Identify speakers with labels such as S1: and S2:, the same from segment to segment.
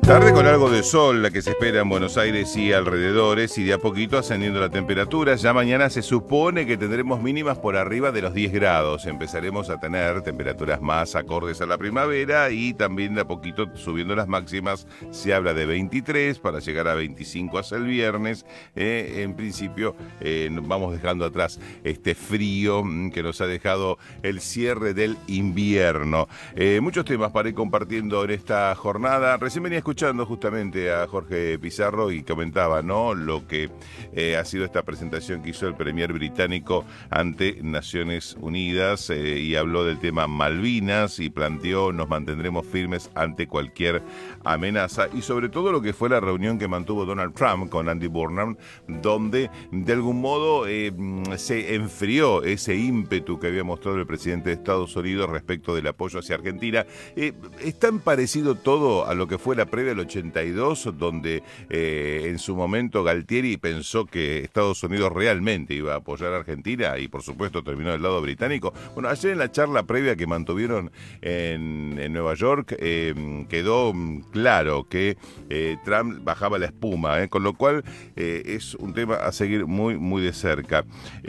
S1: Tarde con algo de sol, la que se espera en Buenos Aires y alrededores, y de a poquito ascendiendo la temperatura. Ya mañana se supone que tendremos mínimas por arriba de los 10 grados. Empezaremos a tener temperaturas más acordes a la primavera y también de a poquito subiendo las máximas. Se habla de 23 para llegar a 25 hasta el viernes. En principio vamos dejando atrás este frío que nos ha dejado el cierre del invierno. Muchos temas para ir compartiendo en esta jornada. Recién venía escuchando justamente a Jorge Pizarro y comentaba, ¿no?, lo que ha sido esta presentación que hizo el premier británico ante Naciones Unidas y habló del tema Malvinas y planteó: nos mantendremos firmes ante cualquier amenaza, y sobre todo lo que fue la reunión que mantuvo Donald Trump con Andy Burnham, donde de algún modo se enfrió ese ímpetu que había mostrado el presidente de Estados Unidos respecto del apoyo hacia Argentina. Es tan parecido todo a lo que fue la previa del 82, donde en su momento Galtieri pensó que Estados Unidos realmente iba a apoyar a Argentina y por supuesto terminó del lado británico. Bueno, ayer en la charla previa que mantuvieron en Nueva York quedó claro que Trump bajaba la espuma, con lo cual es un tema a seguir muy, muy de cerca.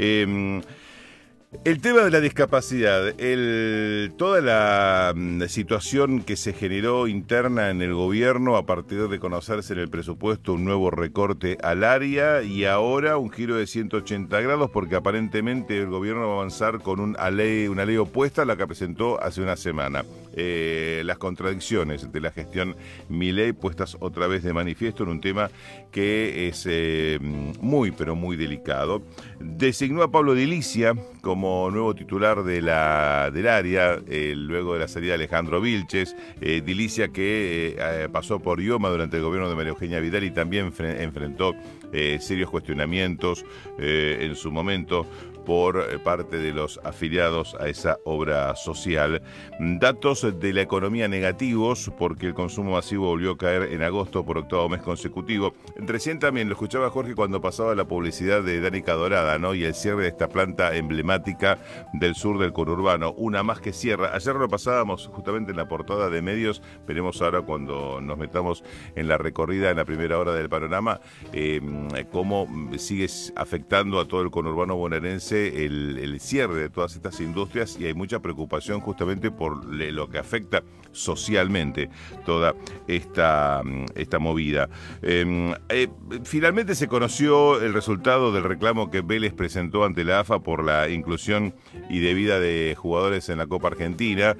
S1: El tema de la discapacidad, toda la situación que se generó interna en el gobierno a partir de conocerse en el presupuesto un nuevo recorte al área y ahora un giro de 180 grados porque aparentemente el gobierno va a avanzar con una ley opuesta a la que presentó hace una semana. Las contradicciones de la gestión Milei puestas otra vez de manifiesto en un tema que es muy, pero muy delicado. Designó a Pablo Dilicia como nuevo titular del área, luego de la salida de Alejandro Vilches. Dilicia que pasó por IOMA durante el gobierno de María Eugenia Vidal y también enfrentó serios cuestionamientos en su momento por parte de los afiliados a esa obra social. Datos de la economía negativos, porque el consumo masivo volvió a caer en agosto por octavo mes consecutivo. Recién también lo escuchaba Jorge cuando pasaba la publicidad de Danica Dorada, ¿no?, y el cierre de esta planta emblemática del sur del conurbano, una más que cierra. Ayer lo pasábamos justamente en la portada de medios, veremos ahora cuando nos metamos en la recorrida en la primera hora del panorama, cómo sigue afectando a todo el conurbano bonaerense el cierre de todas estas industrias, y hay mucha preocupación justamente por lo que afecta socialmente toda esta movida. Finalmente se conoció el resultado del reclamo que Vélez presentó ante la AFA por la inclusión indebida de jugadores en la Copa Argentina.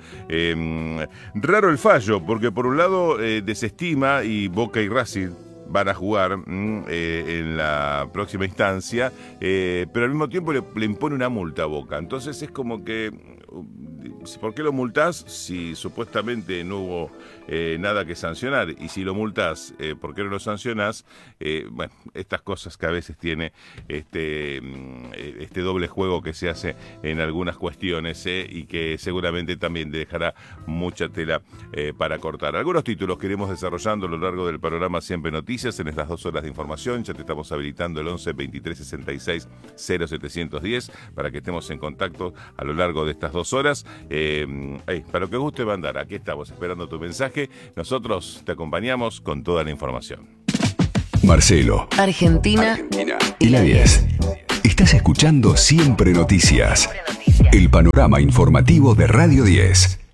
S1: Raro el fallo, porque por un lado desestima, y Boca y Racing van a jugar en la próxima instancia, pero al mismo tiempo le impone una multa a Boca. Entonces es como que, ¿por qué lo multás si supuestamente no hubo nada que sancionar? Y si lo multás, ¿por qué no lo sancionás? Bueno, estas cosas que a veces tiene este doble juego que se hace en algunas cuestiones, y que seguramente también dejará mucha tela para cortar. Algunos títulos que iremos desarrollando a lo largo del programa Siempre Noticias en estas 2 horas de información. Ya te estamos habilitando el 11 23 66 0710 para que estemos en contacto a lo largo de estas 2 horas. Para lo que guste mandar, aquí estamos esperando tu mensaje. Nosotros te acompañamos con toda la información.
S2: Marcelo,
S3: Argentina
S2: y la 10. Estás escuchando Siempre Noticias, el panorama informativo de Radio 10.